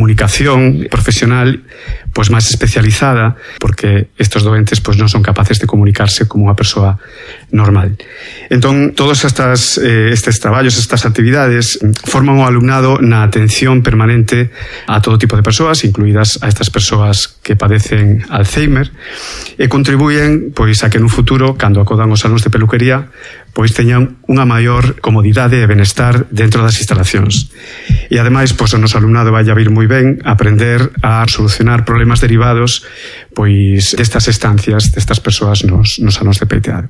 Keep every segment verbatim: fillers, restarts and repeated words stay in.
comunicación profesional pues máis especializada, porque estes doentes pues non son capaces de comunicarse como unha persoa normal. Entón, todos estas, eh, estes traballos, estas actividades forman o alumnado na atención permanente a todo tipo de persoas, incluídas a estas persoas que padecen Alzheimer, e contribuyen pois a que nun futuro, cando acodan os salóns de peluquería, pois teñan unha maior comodidade e benestar dentro das instalacións. E ademais, pois o noso alumnado vai a vir moi ben a aprender a solucionar problemas derivados pois destas estancias, destas persoas nos, nos salóns de peiteado.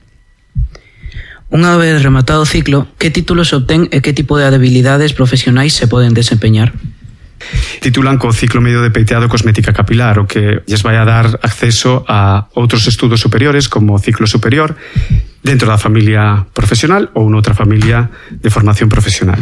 Unha vez rematado o ciclo, que títulos obtén e que tipo de habilidades profesionais se poden desempeñar? Titulan co ciclo medio de peiteado e cosmética capilar, o que lles vai a dar acceso a outros estudos superiores como ciclo superior dentro da familia profesional ou noutra familia de formación profesional.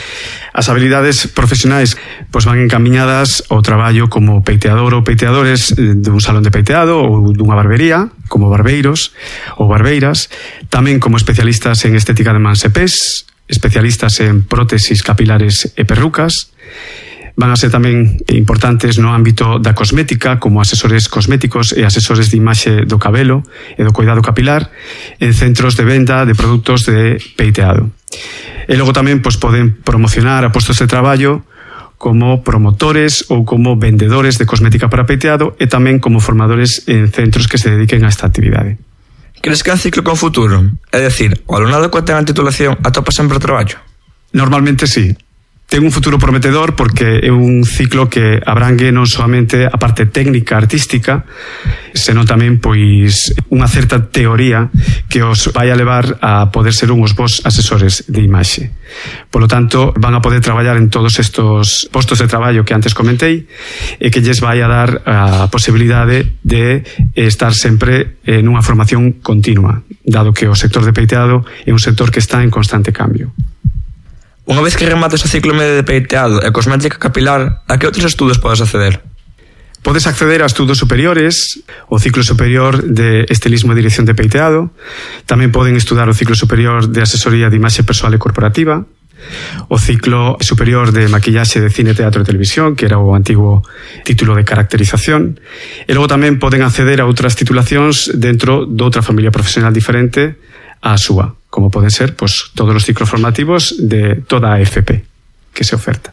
As habilidades profesionais pois van encamiñadas ao traballo como peiteador ou peiteadores dun salón de peiteado ou dunha barbería, como barbeiros ou barbeiras, tamén como especialistas en estética de mans e pés, especialistas en prótesis capilares e perrucas. Van a ser tamén importantes no ámbito da cosmética, como asesores cosméticos e asesores de imaxe do cabelo e do cuidado capilar en centros de venda de produtos de peiteado. E logo tamén pois, poden promocionar a postos de traballo como promotores ou como vendedores de cosmética para peiteado e tamén como formadores en centros que se dediquen a esta actividade. Crees que é un ciclo con futuro? É dicir, o alumnado que ten a titulación atopa sempre o traballo? Normalmente sí. Ten un futuro prometedor porque é un ciclo que abrangue non soamente a parte técnica artística, senón tamén pois unha certa teoría que os vai a levar a poder ser uns bons asesores de imaxe. Por lo tanto, van a poder traballar en todos estos postos de traballo que antes comentei e que lles vai a dar a posibilidade de estar sempre en unha formación continua, dado que o sector de peiteado é un sector que está en constante cambio. Unha vez que remates o ciclo medio de peiteado e cosmética capilar, a que outros estudos podes acceder? Podes acceder a estudos superiores, o ciclo superior de estilismo e dirección de peiteado, tamén poden estudar o ciclo superior de asesoría de imaxe persoal e corporativa, o ciclo superior de maquillaxe de cine, teatro e televisión, que era o antigo título de caracterización, e logo tamén poden acceder a outras titulacións dentro de outra familia profesional diferente á súa, como poden ser pues, todos os ciclos formativos de toda a F P que se oferta.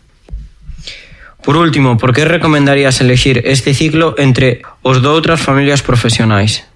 Por último, por que recomendarías elegir este ciclo entre os de outras familias profesionais?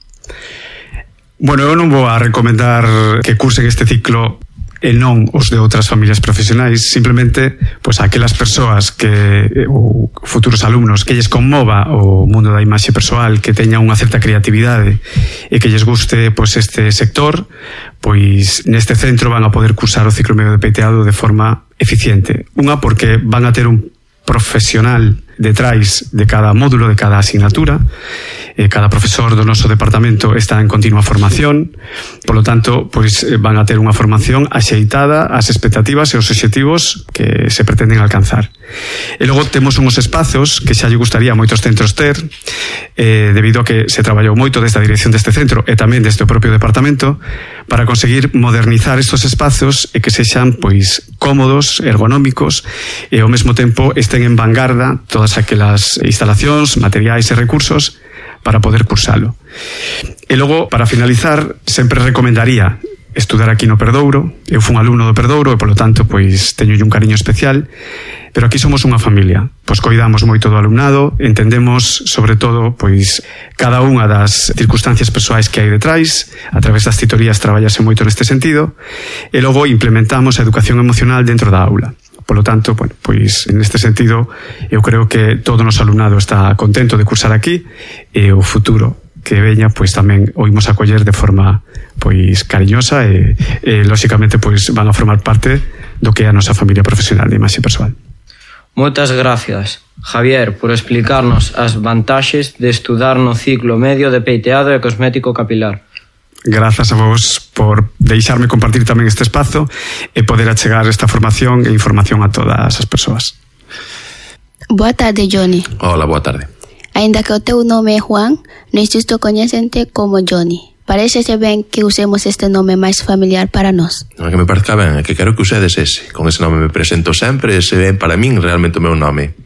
Bueno, eu non vou a recomendar que cursen este ciclo e non os de outras familias profesionais, simplemente pois aquelas persoas que ou futuros alumnos que lles conmova o mundo da imaxe persoal, que teñan unha certa creatividade e que lles guste pois este sector, pois neste centro van a poder cursar o ciclo medio de peiteado de forma eficiente. Unha porque van a ter un profesional detrás de cada módulo, de cada asignatura. Eh, cada profesor do noso departamento está en continua formación, polo tanto, pois van a ter unha formación axeitada ás expectativas e os obxectivos que se pretenden alcanzar. E logo temos uns espazos que xa lle gustaría a moitos centros ter, eh, debido a que se traballou moito desde a dirección deste centro e tamén desde o propio departamento para conseguir modernizar estos espazos e que sexan pois cómodos, ergonómicos e ao mesmo tempo estén en vanguarda todas aquelas instalacións, materiais e recursos para poder cursalo. E logo, para finalizar, sempre recomendaría estudar aquí no Perdouro. Eu fui un alumno do Perdouro e, polo tanto, pois teño un cariño especial, pero aquí somos unha familia. Pois coidamos moito do alumnado, entendemos, sobre todo, pois cada unha das circunstancias persoais que hai detrás, a través das titorías traballase moito neste sentido, e logo implementamos a educación emocional dentro da aula. Por lo tanto, bueno, pois neste sentido eu creo que todo o noso alumnado está contento de cursar aquí e o futuro que veña pois tamén o imos acoller de forma pois cariñosa e, e lóxicamente pois van a formar parte do que é a nosa familia profesional de imaxe persoal. Moitas gracias, Javier, por explicarnos as vantaxes de estudar no ciclo medio de peiteado e cosmético capilar. Grazas a vos por deixarme compartir tamén este espazo e poder achegar esta formación e información a todas as persoas. Boa tarde, Johnny. Hola, boa tarde. Ainda que o teu nome é Juan, no instituto coñecente como Johnny. Parécese ben que usemos este nome máis familiar para nós. Non é que me parezca ben, é que quero que usedes ese. Con ese nome me presento sempre e ese é para min realmente o meu nome.